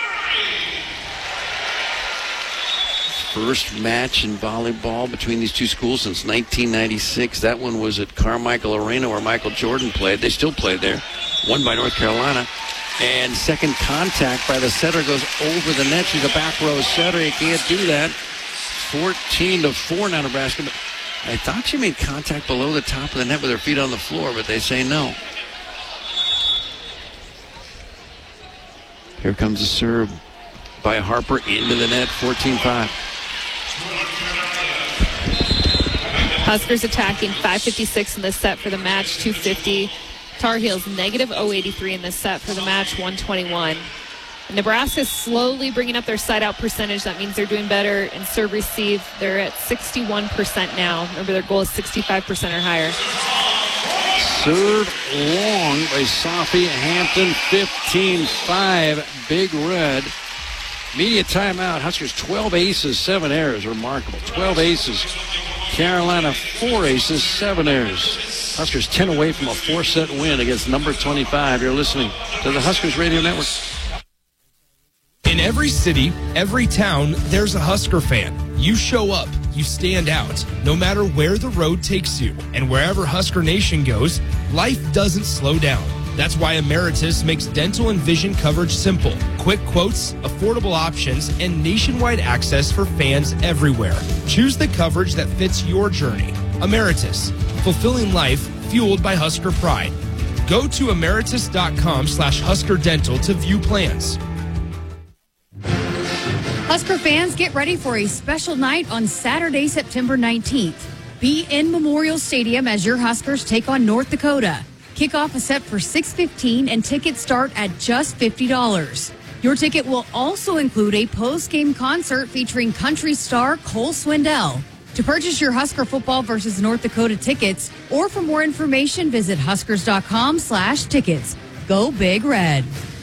[SPEAKER 3] First match in volleyball between these two schools since 1996. That one was at Carmichael Arena where Michael Jordan played. They still played there. Won by North Carolina. And second contact by the setter goes over the net. She's a back row setter. You can't do that. 14-4 now Nebraska. But I thought she made contact below the top of the net with her feet on the floor, but they say no. Here comes the serve by Harper into the net. 14-5.
[SPEAKER 4] Huskers attacking. 5:56 in this set for the match. 250. Tar Heels negative 083 in this set for the match. 121. Nebraska's slowly bringing up their side out percentage. That means they're doing better in serve receive. They're at 61% now. Remember, their goal is 65% or higher.
[SPEAKER 3] Serve long by Sophie Hampton. 15-5. Big Red. Media timeout. Huskers 12 aces, 7 errors. Remarkable. 12 aces. Carolina 4 aces, 7 errors. Huskers 10 away from a 4-set win against number 25. You're listening to the Huskers Radio Network.
[SPEAKER 15] In every city, every town, there's a Husker fan. You show up, you stand out, no matter where the road takes you. And wherever Husker Nation goes, life doesn't slow down. That's why Emeritus makes dental and vision coverage simple. Quick quotes, affordable options, and nationwide access for fans everywhere. Choose the coverage that fits your journey. Emeritus, fulfilling life fueled by Husker pride. Go to emeritus.com/Husker Dental to view plans.
[SPEAKER 16] Husker fans, get ready for a special night on Saturday, September 19th. Be in Memorial Stadium as your Huskers take on North Dakota. Kickoff is set for 6:15 and tickets start at just $50. Your ticket will also include a post-game concert featuring country star Cole Swindell. To purchase your Husker football versus North Dakota tickets or for more information, visit huskers.com/tickets. Go Big Red.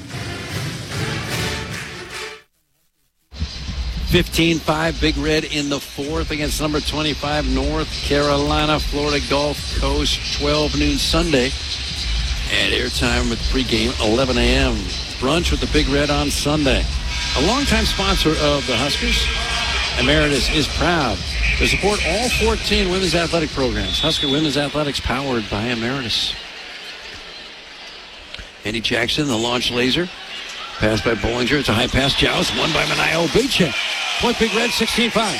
[SPEAKER 3] 15-5, Big Red in the fourth against number 25, North Carolina, Florida Gulf Coast, 12 noon Sunday. And airtime with pregame, 11 a.m. Brunch with the Big Red on Sunday. A longtime sponsor of the Huskers, Emeritus is proud to support all 14 women's athletic programs. Husker Women's Athletics powered by Emeritus. Annie Jackson, the launch laser. Pass by Bollinger. It's a high pass. Joust. Won by Manayo Beche. Point Big Red, 16-5.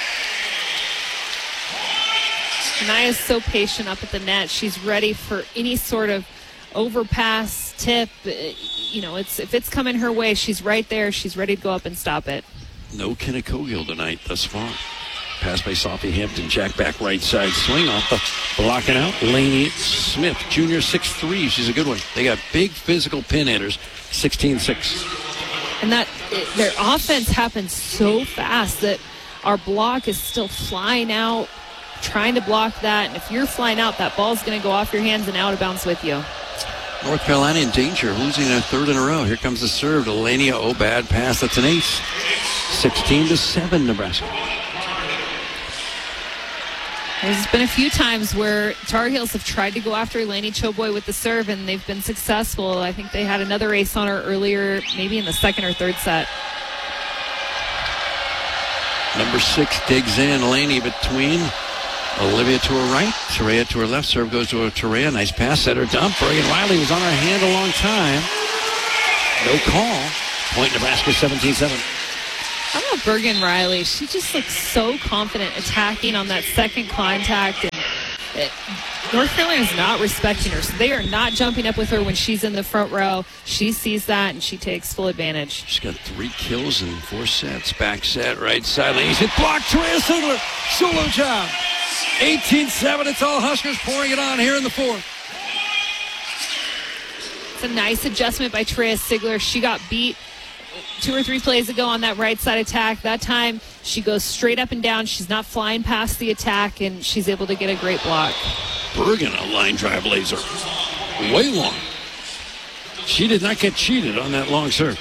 [SPEAKER 4] Manaya's so patient up at the net. She's ready for any sort of overpass, tip. You know, if it's coming her way, she's right there. She's ready to go up and stop it.
[SPEAKER 3] No Kenna Cogill tonight thus far. Pass by Sophie Hampton. Jack back right side. Swing off the blocking out. Lainey Smith, junior, 6'3". She's a good one. They got big physical pin hitters. 16-6.
[SPEAKER 4] And their offense happens so fast that our block is still flying out, trying to block that. And if you're flying out, that ball's going to go off your hands and out of bounds with you.
[SPEAKER 3] North Carolina in danger, losing their third in a row. Here comes the serve to Lania. Oh, bad pass. That's an ace. 16-7, Nebraska.
[SPEAKER 4] There's been a few times where Tar Heels have tried to go after Eleni Choboy with the serve, and they've been successful. I think they had another ace on her earlier, maybe in the second or third set.
[SPEAKER 3] Number 6 digs in. Eleni between Olivia to her right, Torreya to her left. Serve goes to Torreya. Nice pass, set her dump. Bergen Riley was on her hand a long time. No call. Point Nebraska 17-7.
[SPEAKER 4] How about Bergen Riley? She just looks so confident attacking on that second contact. And North Carolina's not respecting her, so they are not jumping up with her when she's in the front row. She sees that, and she takes full advantage.
[SPEAKER 3] She's got 3 kills in 4 sets. Back set, right side. Ladies hit block. Torreya Sigler. Solo job. 18-7. It's all Huskers pouring it on here in the fourth.
[SPEAKER 4] It's a nice adjustment by Torreya Sigler. She got beat 2 or 3 plays ago on that right side attack. That time she goes straight up and down. She's not flying past the attack, and she's able to get a great block.
[SPEAKER 3] Bergen, a line drive laser. Way long. She did not get cheated on that long serve.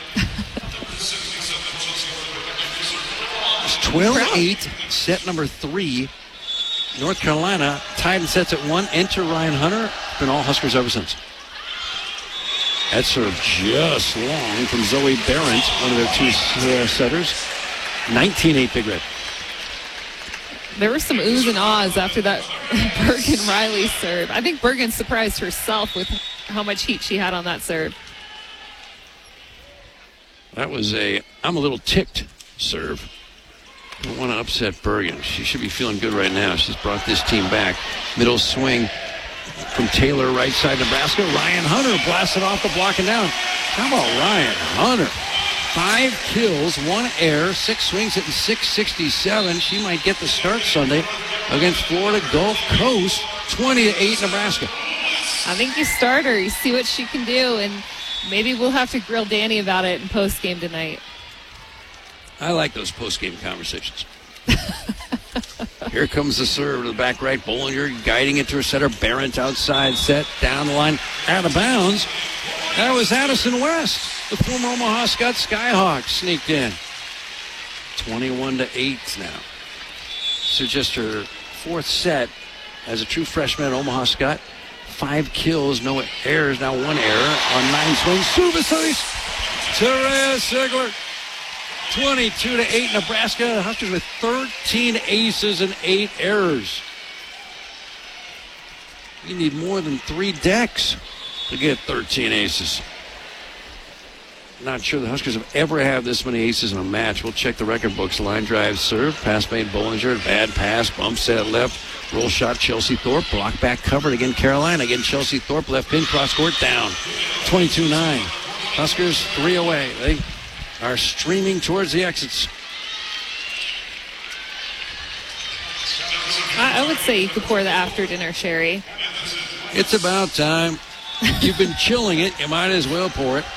[SPEAKER 3] It's 12-8, set number 3. North Carolina tied in sets at 1. Enter Ryan Hunter. Been all Huskers ever since. That serve just long from Zoe Barrett, one of their 2 setters. 19-8 Big Red.
[SPEAKER 4] There were some oohs and ahs after that Bergen Riley serve. I think Bergen surprised herself with how much heat she had on that serve.
[SPEAKER 3] That was I'm a little ticked serve. I don't want to upset Bergen. She should be feeling good right now. She's brought this team back. Middle swing from Taylor, right side Nebraska. Ryan Hunter blasted off the block and down. How about Ryan Hunter? 5 kills, 1 error, 6 swings, hitting .667. She might get the start Sunday against Florida Gulf Coast, 20-8 Nebraska.
[SPEAKER 4] I think you start her. You see what she can do, and maybe we'll have to grill Danny about it in post-game tonight.
[SPEAKER 3] I like those post-game conversations. Here comes the serve to the back right. Bollinger guiding it to her setter. Barrett outside set, down the line, out of bounds. That was Addison West, the former Omaha Scott Skyhawk, sneaked in. 21-8 now. So just her 4th set as a true freshman at Omaha Scott. 5 kills, no errors, now 1 error on 9 swings. Service ace, Torreya Sigler. 22-8 Nebraska. Huskers with 13 aces and 8 errors. You need more than 3 decks to get 13 aces. Not sure the Huskers have ever had this many aces in a match. We'll check the record books. Line drive serve. Pass made Bollinger. Bad pass. Bump set left. Roll shot Chelsea Thorpe. Block back covered again Carolina. Again Chelsea Thorpe. Left pin. Cross court down. 22-9. Huskers 3 away. They are streaming towards the exits.
[SPEAKER 4] I would say you could pour the after dinner sherry.
[SPEAKER 3] It's about time. You've been chilling it. You might as well pour it.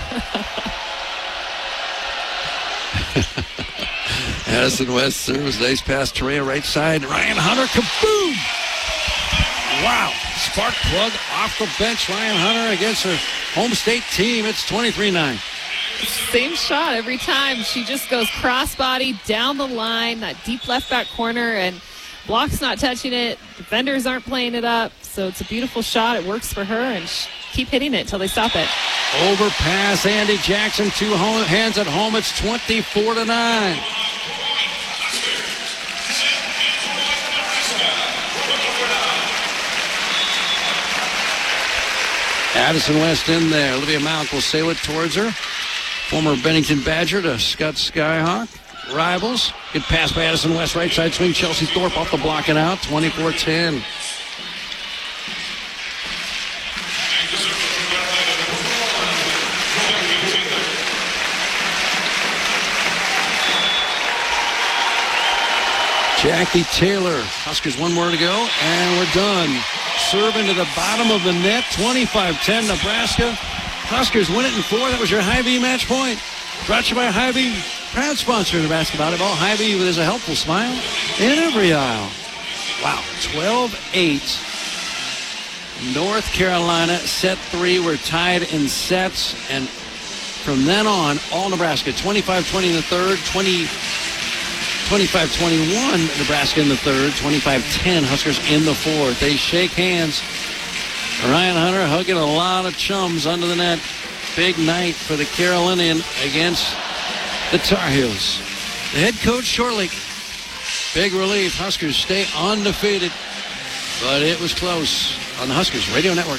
[SPEAKER 3] Addison West serves. Nice pass. Torreya right side. Ryan Hunter. Kaboom! Wow. Spark plug off the bench. Ryan Hunter against her home state team. It's 23-9.
[SPEAKER 4] Same shot every time. She just goes crossbody down the line, that deep left back corner, and block's not touching it. Defenders aren't playing it up. So it's a beautiful shot. It works for her, and keep hitting it until they stop it.
[SPEAKER 3] Overpass, Andy Jackson, 2 hands at home. It's 24-9. Addison West in there. Olivia Malk will sail it towards her. Former Bennington Badger to Scott Skyhawk. Rivals. Good pass by Addison West. Right side swing. Chelsea Thorpe off the block and out. 24-10. Jackie Taylor. Huskers 1 more to go, and we're done. Serve into the bottom of the net. 25-10 Nebraska. Huskers win it in 4. That was your Hy-Vee match point. Brought to you by Hy-Vee, proud sponsor of Nebraska volleyball. Hy-Vee with a helpful smile in every aisle. Wow, 12-8. North Carolina, set 3. We're tied in sets, and from then on, all Nebraska. 25-20 in the third, 20-20 25-21, Nebraska in the third. 25-10, Huskers in the fourth. They shake hands. Ryan Hunter hugging a lot of chums under the net. Big night for the Carolinian against the Tar Heels. The head coach shortly. Big relief. Huskers stay undefeated. But it was close on the Huskers Radio Network.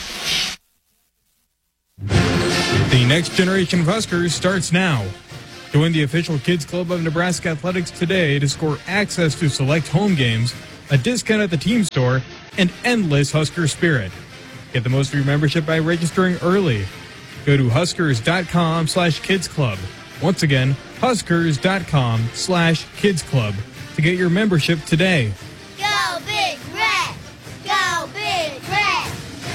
[SPEAKER 10] The next generation of Huskers starts now. Join the official Kids Club of Nebraska Athletics today to score access to select home games, a discount at the team store, and endless Husker spirit. Get the most of your membership by registering early. Go to huskers.com/kidsclub. Once again, huskers.com/kidsclub to get your membership today.
[SPEAKER 17] Go Big Red! Go Big Red!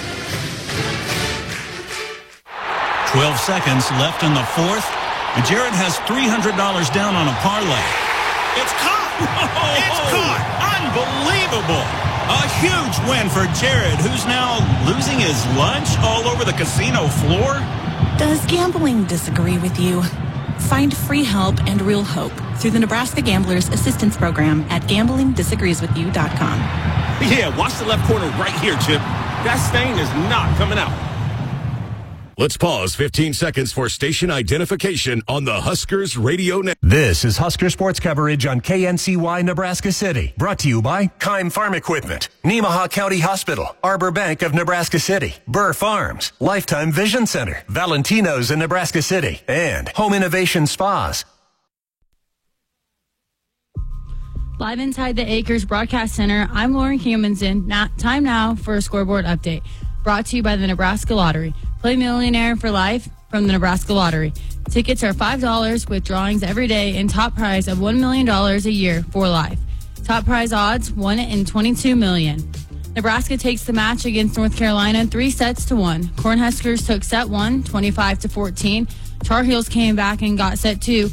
[SPEAKER 18] 12 seconds left in the fourth, and Jared has $300 down on a parlay. It's caught! It's caught! Unbelievable! A huge win for Jared, who's now losing his lunch all over the casino floor.
[SPEAKER 19] Does gambling disagree with you? Find free help and real hope through the Nebraska Gamblers Assistance Program at gamblingdisagreeswithyou.com.
[SPEAKER 20] Yeah, watch the left corner right here, Chip. That stain is not coming out.
[SPEAKER 21] Let's pause 15 seconds for station identification on the Huskers Radio Net.
[SPEAKER 1] This is Husker Sports coverage on KNCY Nebraska City. Brought to you by Keim Farm Equipment, Nemaha County Hospital, Arbor Bank of Nebraska City, Burr Farms, Lifetime Vision Center, Valentino's in Nebraska City, and Home Innovation Spas.
[SPEAKER 22] Live inside the Acres Broadcast Center, I'm Lauren Humanson. Time now for a scoreboard update. Brought to you by the Nebraska Lottery. Play Millionaire for Life from the Nebraska Lottery. Tickets are $5 with drawings every day and top prize of $1 million a year for life. Top prize odds, 1 in 22 million. Nebraska takes the match against North Carolina 3-1. Cornhuskers took set 1, 25-14. Tar Heels came back and got set 2,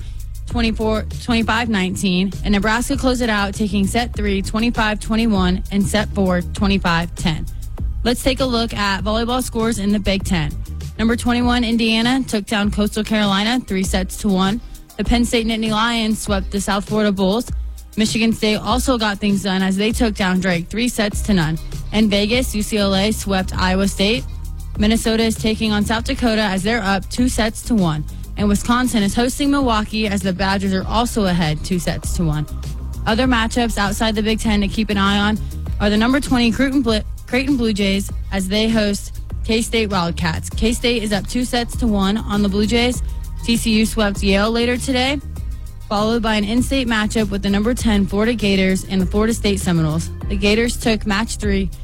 [SPEAKER 22] 25-19. And Nebraska closed it out, taking set 3, 25-21, and set 4, 25-10. Let's take a look at volleyball scores in the Big Ten. Number 21, Indiana, took down Coastal Carolina 3-1. The Penn State Nittany Lions swept the South Florida Bulls. Michigan State also got things done as they took down Drake 3-0. In Vegas, UCLA swept Iowa State. Minnesota is taking on South Dakota as they're up 2-1. And Wisconsin is hosting Milwaukee as the Badgers are also ahead 2-1. Other matchups outside the Big Ten to keep an eye on are the number 20 Creighton Blue Jays as they host K-State Wildcats. K-State is up 2-1 on the Blue Jays. TCU swept Yale later today, followed by an in-state matchup with the number 10 Florida Gators and the Florida State Seminoles. The Gators took the match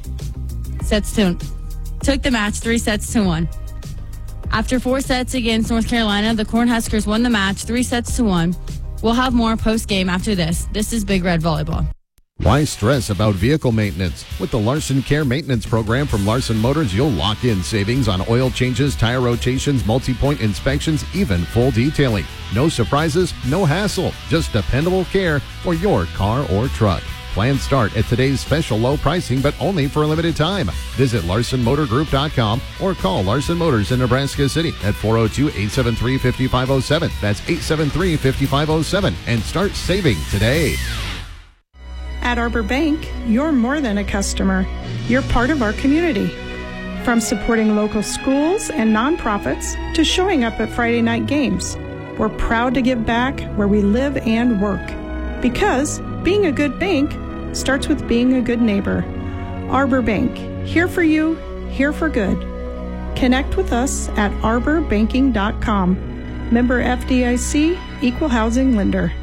[SPEAKER 22] 3-1. After 4 sets against North Carolina, the Cornhuskers won the match 3-1. We'll have more post-game after this. This is Big Red Volleyball.
[SPEAKER 23] Why stress about vehicle maintenance? With the Larson Care Maintenance Program from Larson Motors, you'll lock in savings on oil changes, tire rotations, multi-point inspections, even full detailing. No surprises, no hassle, just dependable care for your car or truck. Plans start at today's special low pricing, but only for a limited time. Visit LarsonMotorGroup.com or call Larson Motors in Nebraska City at 402-873-5507. That's 873-5507 and start saving today.
[SPEAKER 24] At Arbor Bank, you're more than a customer. You're part of our community. From supporting local schools and nonprofits to showing up at Friday night games, we're proud to give back where we live and work. Because being a good bank starts with being a good neighbor. Arbor Bank, here for you, here for good. Connect with us at arborbanking.com. Member FDIC, Equal Housing Lender.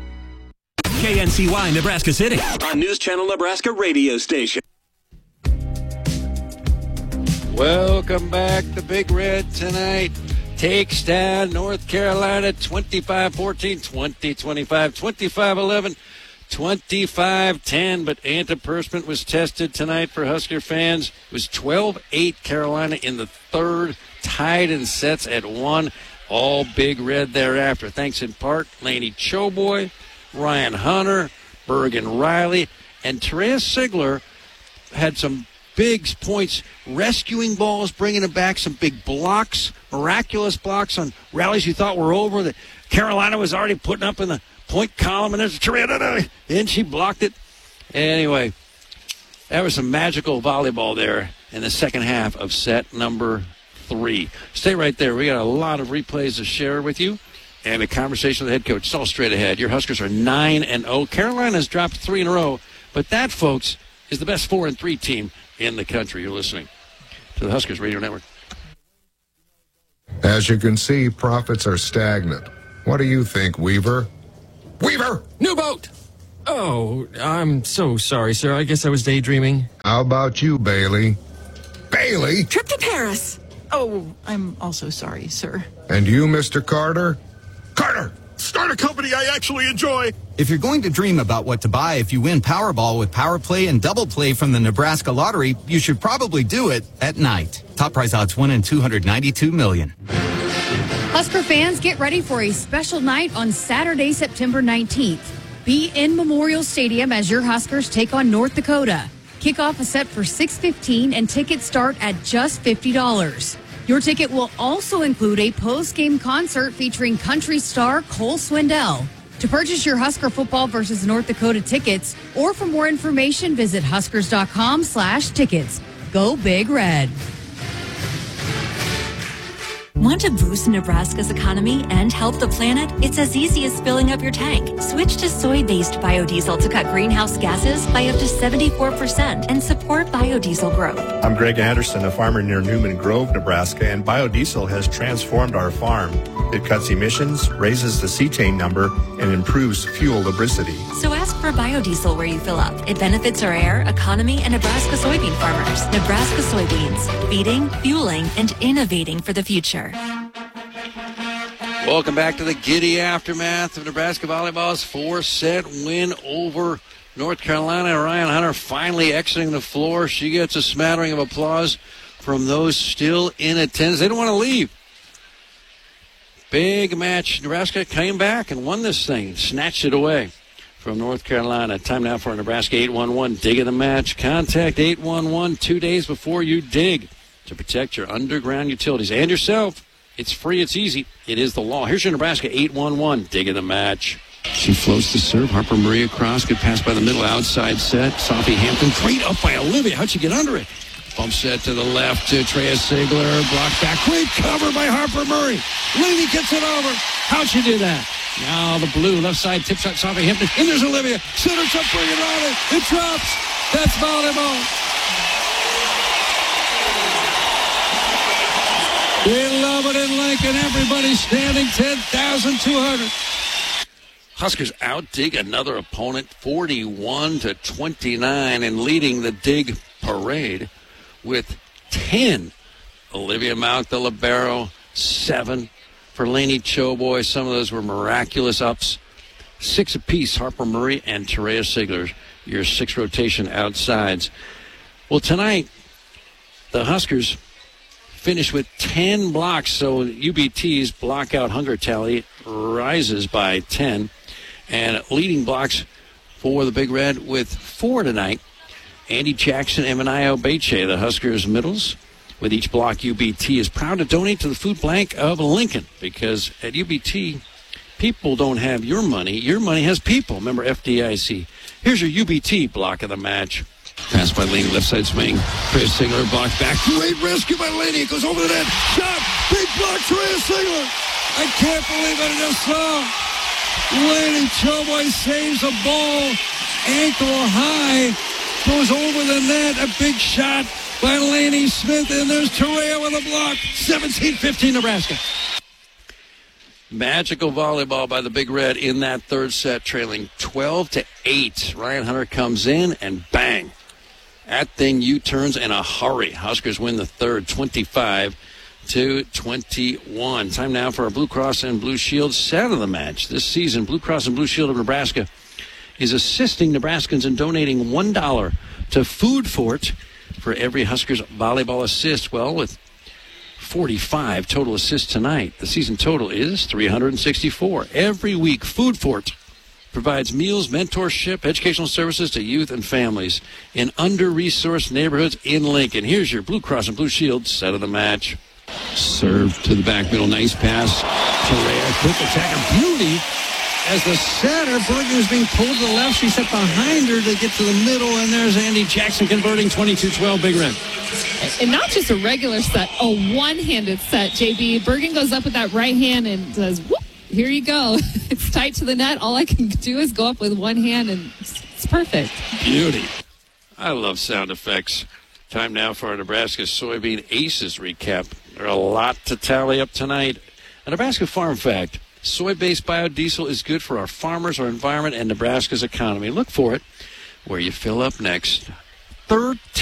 [SPEAKER 2] KNCY Nebraska City on News Channel Nebraska radio station.
[SPEAKER 3] Welcome back to Big Red tonight. Takes down North Carolina 25-14, 20-25, 25-11, 25-10. But antiperspirant was tested tonight for Husker fans. It was 12-8 Carolina in the third, tied in sets at 1. All Big Red thereafter. Thanks in part Laney Choboy, Ryan Hunter, Bergen Riley, and Therese Sigler had some big points, rescuing balls, bringing them back, some big blocks, miraculous blocks on rallies you thought were over that Carolina was already putting up in the point column, and there's Terea, and she blocked it. Anyway, that was some magical volleyball there in the second half of set number 3. Stay right there. We got a lot of replays to share with you and a conversation with the head coach. It's all straight ahead. Your Huskers are 9-0. Carolina's dropped 3 in a row, but that, folks, is the best 4-3 team in the country. You're listening to the Huskers Radio Network.
[SPEAKER 5] As you can see, profits are stagnant. What do you think, Weaver? Weaver!
[SPEAKER 6] New boat! Oh, I'm so sorry, sir. I guess I was daydreaming.
[SPEAKER 5] How about you, Bailey? Bailey?
[SPEAKER 7] Trip to Paris. Oh, I'm also sorry, sir.
[SPEAKER 5] And you, Mr. Carter?
[SPEAKER 21] Carter, start a company I actually enjoy.
[SPEAKER 8] If you're going to dream about what to buy if you win Powerball with Power Play and Double Play from the Nebraska Lottery, you should probably do it at night. Top prize odds 1 in 292 million.
[SPEAKER 16] Husker fans, get ready for a special night on Saturday, September 19th. Be in Memorial Stadium as your Huskers take on North Dakota. Kickoff is set for 6:15 and tickets start at just $50. Your ticket will also include a post-game concert featuring country star Cole Swindell. To purchase your Husker football versus North Dakota tickets, or for more information, visit huskers.com/tickets. Go Big Red.
[SPEAKER 25] Want to boost Nebraska's economy and help the planet? It's as easy as filling up your tank. Switch to soy-based biodiesel to cut greenhouse gases by up to 74% and support biodiesel growth.
[SPEAKER 26] I'm Greg Anderson, a farmer near Newman Grove, Nebraska, and biodiesel has transformed our farm. It cuts emissions, raises the cetane number, and improves fuel lubricity.
[SPEAKER 25] So ask for biodiesel where you fill up. It benefits our air, economy, and Nebraska soybean farmers. Nebraska soybeans, feeding, fueling, and innovating for the future.
[SPEAKER 3] Welcome back to the giddy aftermath of Nebraska volleyball's 4-set win over North Carolina. Ryan Hunter finally exiting the floor. She gets a smattering of applause from those still in attendance. They don't want to leave. Big match. Nebraska came back and won this thing, snatched it away from North Carolina. Time now for a Nebraska 811 dig of the match. Contact 811 2 days before you dig to protect your underground utilities and yourself. It's free, it's easy, it is the law. Here's your Nebraska 811 dig of the match. She floats the serve. Harper Marie across. Good pass by the middle. Outside set. Sophie Hampton. Great up by Olivia. How'd she get under it? Bump set to the left to Terea Sigler. Block back. Great cover by Harper Murray. Laney gets it over. How'd she do that? Now the blue left side tip shot. Sophie Hampton. And there's Olivia. Centers up. Bring it on it. It drops. That's volleyball. We love it in Lincoln. Everybody standing 10,200. Huskers out-dig another opponent 41-29 and leading the dig parade with 10. Olivia Mauck, the libero, 7 for Laney Choboy. Some of those were miraculous ups. 6 apiece, Harper Murray and Terea Sigler, your 6 rotation outsides. Well, tonight, the Huskers finished with 10 blocks, so UBT's block-out hunger tally rises by 10. And leading blocks for the Big Red with 4 tonight. Andy Jackson and Manayo Beche, the Huskers middles. With each block, UBT is proud to donate to the food bank of Lincoln, because at UBT, people don't have your money has people. Remember FDIC. Here's your UBT block of the match. Pass by Laney, left side swing. Terea Sigler blocked back. Great rescue by Laney. It goes over the net. Shot. Big block, Terea Sigler. I can't believe it. I just saw Laney Choboy saves a ball. Ankle high. Goes over the net. A big shot by Laney Smith. And there's Terea with a block. 17-15 Nebraska. Magical volleyball by the Big Red in that third set, trailing 12-8. Ryan Hunter comes in and bang. That thing U-turns in a hurry. Huskers win the third, 25-21. Time now for our Blue Cross and Blue Shield set of the match. This season, Blue Cross and Blue Shield of Nebraska is assisting Nebraskans in donating $1 to Food Fort for every Huskers volleyball assist. Well, with 45 total assists tonight, the season total is 364. Every week, Food Fort provides meals, mentorship, educational services to youth and families in under-resourced neighborhoods in Lincoln. Here's your Blue Cross and Blue Shield set of the match. Serve to the back middle. Nice pass. Terea, quick attacker. Beauty. as the setter, Bergen was being pulled to the left. She set behind her to get to the middle, and there's Andy Jackson converting 22-12, Big Red.
[SPEAKER 4] And not just a regular set, a one-handed set, JB. Bergen goes up with that right hand and says, whoop, here you go. It's tight to the net. All I can do is go up with one hand, and it's perfect.
[SPEAKER 3] Beauty. I love sound effects. Time now for our Nebraska Soybean Aces recap. There are a lot to tally up tonight. A Nebraska farm fact. Soy-based biodiesel is good for our farmers, our environment, and Nebraska's economy. Look for it where you fill up next. 13